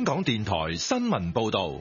香港電台新聞報道。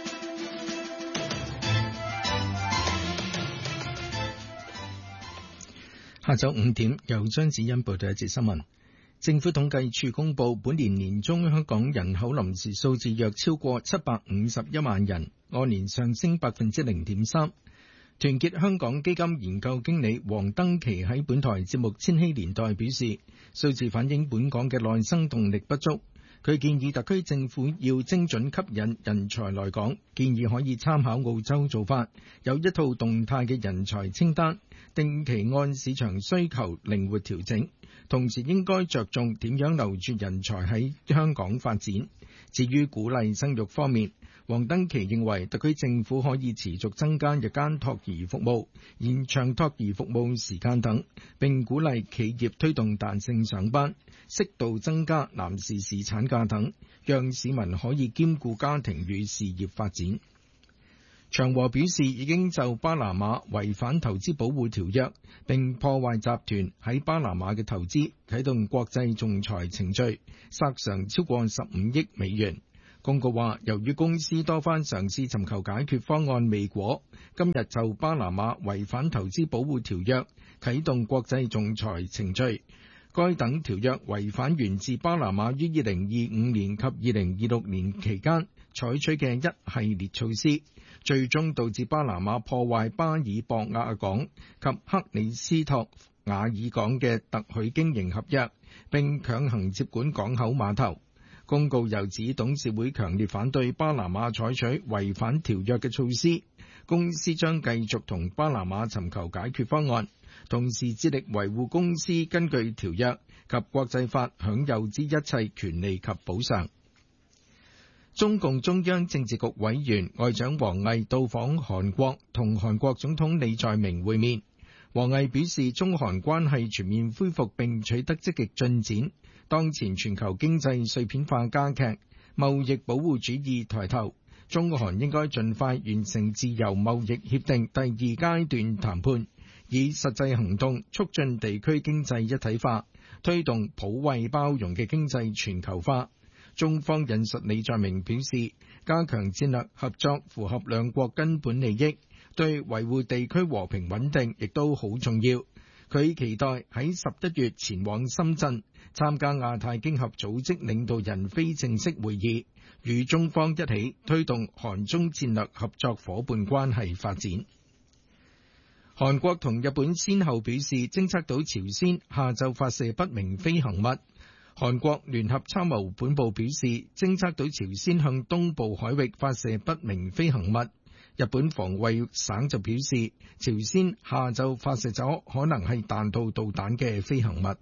下晝5點，由張子欣報道一節新聞。政府統計處公布，本年年中香港人口臨時數字約超過751萬人，按年上升0.3%。團結香港基金研究經理黃登琪喺本台節目《千禧年代》表示，數字反映本港嘅內生動力不足。佢建議特區政府要精準吸引人才來港，建議可以參考澳洲做法，有一套動態嘅人才清單，定期按市場需求靈活調整，同時應該着重點樣留住人才喺香港發展。至於鼓勵生育方面，黃登琪認為特區政府可以持續增加日間託兒服務、延長託兒服務時間等，並鼓勵企業推動彈性上班，適度增加男士侍產假等，讓市民可以兼顧家庭與事業發展。長和表示已經就巴拿馬違反投資保護條約並破壞集團喺巴拿馬嘅投資啟動國際仲裁程序，索償超過15億美元。公告話，由於公司多番嘗試尋求解決方案未果，今日就巴拿馬違反投資保護條約啟動國際仲裁程序。該等條約違反源自巴拿馬於2025年及2026年期間採取嘅一系列措施，最終導致巴拿馬破壞巴爾博亞港及克里斯托瓦爾港嘅特許經營合約，並強行接管港口碼頭。公告又指董事會強烈反對巴拿馬採取違反條約嘅措施，公司將繼續同巴拿馬尋求解決方案，同時致力維護公司根據條約及國際法享有之一切權利及補償。中共中央政治局委員外長王毅到訪韓國，同韓國總統李在明會面。王毅表示，中韓關係全面恢復並取得積極進展。當前全球經濟碎片化加劇，貿易保護主義抬頭，中韓應該盡快完成自由貿易協定第2階段談判，以實際行動促進地區經濟一體化，推動普惠包容嘅經濟全球化。中方引述李在明表示，加強戰略合作符合兩國根本利益，對維護地區和平穩定亦都好重要。佢期待喺11月前往深圳參加亞太經合組織領導人非正式會議，與中方一起推動韓中戰略合作夥伴關係發展。韓國同日本先後表示偵測到朝鮮下晝發射不明飛行物。韓國聯合參謀本部表示偵測到朝鮮向東部海域發射不明飛行物。日本防衛省就表示，朝鮮下晝發射咗可能係彈道導彈嘅飛行物。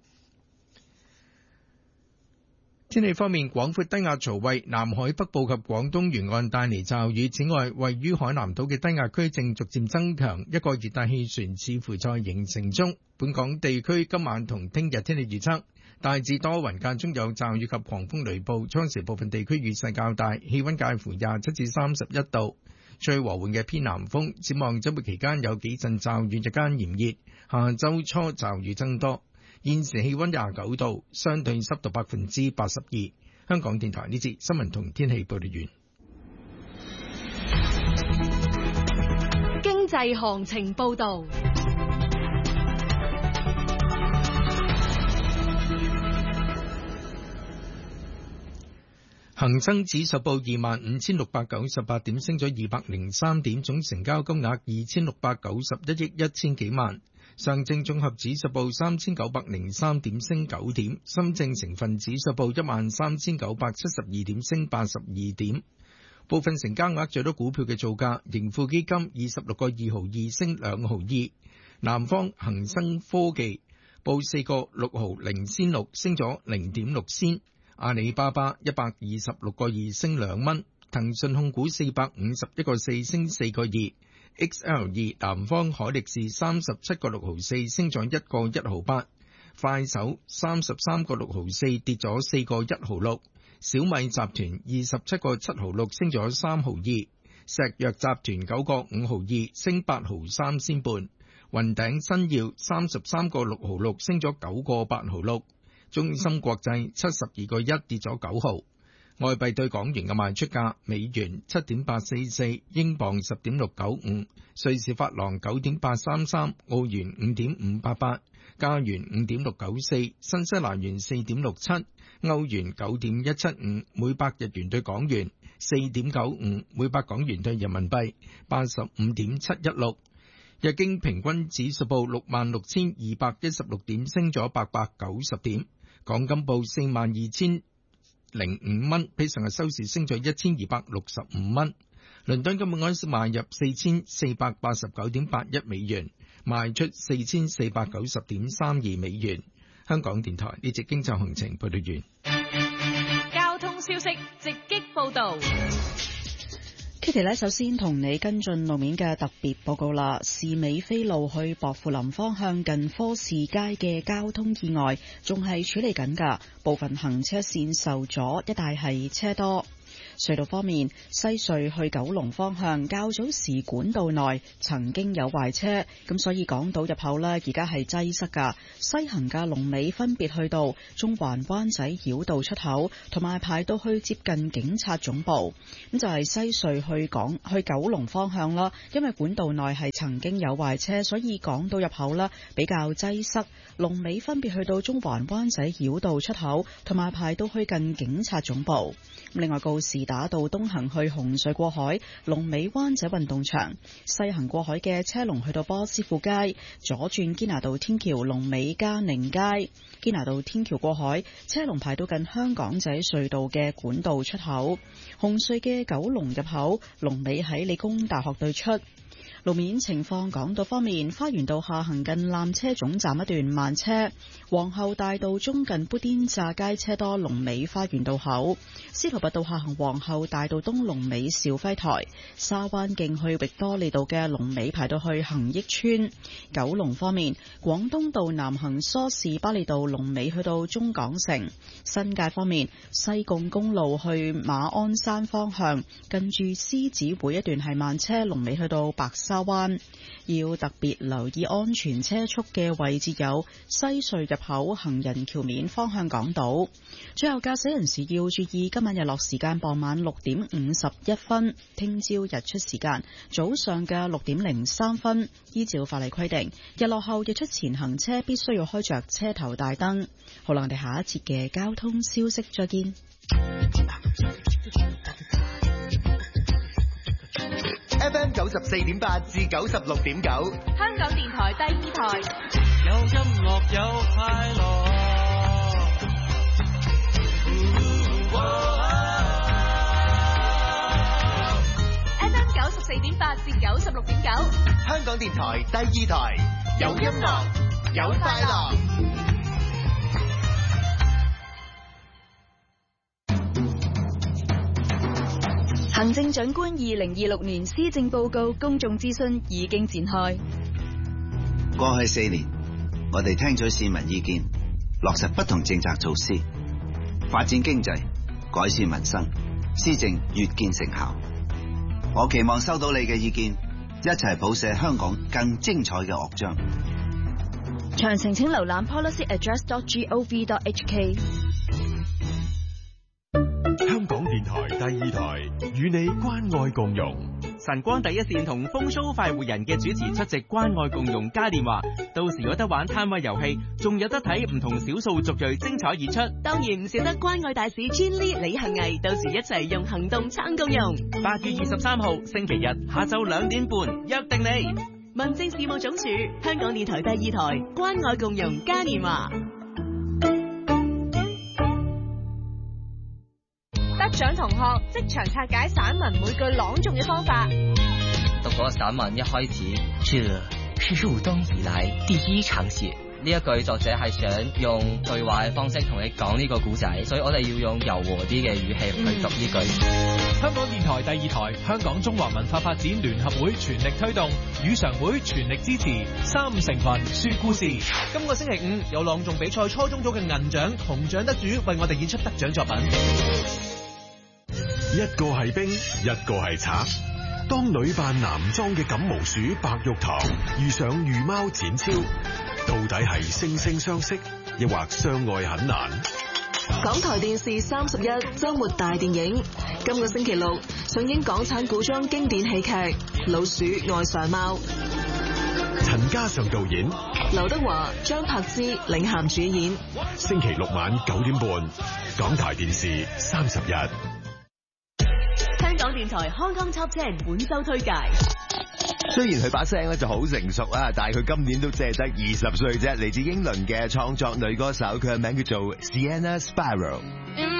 天氣方面，廣闊低壓槽為南海北部及廣東沿岸帶嚟驟雨。此外，位於海南島嘅低壓區正逐漸增強，一個熱帶氣旋似乎在形成中。本港地區今晚同聽日天氣預測，大致多雲，間中有驟雨及狂風雷暴，初時部分地區雨勢較大，氣溫介乎27至31度。最和緩嘅偏南風，展望週末期間有幾陣驟雨，日間炎熱，下週初驟雨增多。現時氣溫29度，相對濕度82%。香港電台呢節新聞同天氣報道完。 經濟行情報道。 恒生指數報25,698點，升咗203點，總成交金額2,691億1000幾萬。上證綜合指數報3,903點，升9點。深證成分指數報13,972點，升82點。部分成交額最多股票嘅造價：盈富基金26個2毫2升2毫2，南方恒生科技報4個6毫0仙6升咗0.6仙。阿里巴巴126個2升2蚊，騰訊控股451個4升4個2 ，XL2 南方海力士37個6毫4升咗1個1毫8，快手33個6毫4跌咗4個1毫6，小米集團27個7毫6升咗3毫2，石藥集團9個5毫2升8毫3仙半，雲頂新耀33個6毫6升咗9個8毫6。中芯國際72個1跌咗9毫， 外幣對港元嘅賣出價：美元7.844，英鎊10.695，瑞士法郎9.833，澳元5.588，加元5.694，新西蘭元4.67，歐元9.175，每百日元對港元4.95，每百港元對人民幣85.716。日經平均指數報66,216點，升咗890點。港金報42,005蚊，比上日收市升咗1,265蚊。倫敦金每盎司買入4,489.81美元，賣出4,490.32美元。香港電台呢節經濟行情報道完。 交通消息直擊報道。 Kitty 呢，首先同你跟進路面嘅特別報告啦。士美菲路去薄扶林方向近科士街嘅交通意外仲係處理緊㗎，部分行車線受阻，一帶係車多。隧道方面，西隧去九龍方向較早時管道內曾經有壞車，咁所以港島入口呢而家係擠塞㗎。西行嘅龍尾分別去到中環灣仔繞道出口，同埋排到去接近警察總部。咁就係西隧去九龍方向啦，因為管道內係曾經有壞車，所以港島入口呢比較擠塞。龍尾分別去到中環灣仔繞道出口，同埋排到去近警察總部。另外，告士打道東行去紅隧過海，龍尾灣仔運動場；西行過海嘅車龍去到波斯富街，左轉堅拿道天橋龍尾嘉寧街。堅拿道天橋過海，車龍排到近香港仔隧道嘅管道出口。紅隧嘅九龍入口，龍尾喺理工大學對出。路面情況，港島方面，花園道下行近纜車總站一段慢車，皇后大道中近砵甸乍街車多，龍尾花園道口；司徒拔道下行皇后大道東龍尾兆輝台，沙灣徑去域多利道嘅龍尾排到去恒益村。九龍方面，廣東道南行梳士巴利道龍尾去到中港城。新界方面，西貢公路去馬鞍山方向近住獅子會一段係慢車，龍尾去到白沙灣。要特別留意安全車速嘅位置有西隧入口、行人橋面方向港島。最後，駕駛人士要注意今晚日落時間傍晚6點51分，聽朝日出時間早上嘅6點03分。依照法例規定，日落後日出前行車必須要開着車頭大燈。好啦，我哋下一節嘅交通消息再見。 FM 94.8至96.9， 香港電台第二台。 有音樂有快樂。 FM 94.8至96.9， 香港電台第二台，有音樂有快樂。 行政長官2026年施政報告公眾諮詢已經展開。 過去4年，我哋聽取市民意見，落實不同政策措施，發展經濟，改善民生，施政越見成效。我期望收到你嘅意見，一齊譜寫香港更精彩嘅樂章。 詳情請瀏覽 policyaddress.gov.hk。 香港電台第二台與你關愛共融。 晨光第一線同風騷快活人嘅主持出席關愛共融嘉年華，到時有得玩攤位遊戲，仲有得睇唔同少數族裔精彩演出。 當然唔少得關愛大使 Jenny 李幸毅，到時一齊用行動撐共融。 8月23號星期日下晝2點半，約定你。 民政事務總署、香港電台第二台關愛共融嘉年華。 得獎同學即場拆解散文每句朗誦嘅方法。 讀嗰個散文一開始，這是入冬以來第一場雪。呢一句作者係想用對話嘅方式同你講呢個故仔，所以我哋要用柔和啲嘅語氣去讀呢句。 香港電台第二台、香港中華文化發展聯合會全力推動，語常會全力支持3成群說故事。 今個星期5有朗誦比賽初中組嘅銀獎銅獎得主為我哋演出得獎作品。 一個係兵，一個係賊。當女扮男裝嘅錦毛鼠白玉堂遇上御貓展超，到底係惺惺相惜，抑或相愛很難？ 港台電視31週末大電影，今個星期六上映港產古裝經典喜劇《老鼠愛上貓》， 陳嘉上導演， 劉德華、張柏芝領銜主演。 星期六晚9點半，港台電視31。 香港電台 Hong Kong Top 10本周推介。 雖然佢把聲咧就好成熟啊，但係佢今年都只係得20歲啫。嚟自英倫嘅創作女歌手，佢嘅名叫做 Sienna Sparrow。